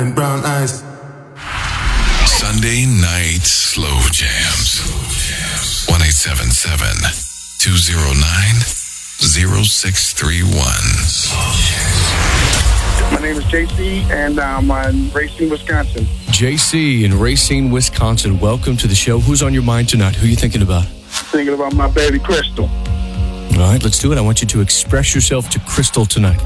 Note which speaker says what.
Speaker 1: and brown eyes.
Speaker 2: Sunday night slow jams. 1-877-209-0631.
Speaker 3: My name is JC, and I'm in Racine, Wisconsin.
Speaker 4: JC in Racine, Wisconsin. Welcome to the show. Who's on your mind tonight? Who are you thinking about?
Speaker 3: Thinking about my baby Crystal.
Speaker 4: All right, let's do it. I want you to express yourself to Crystal tonight.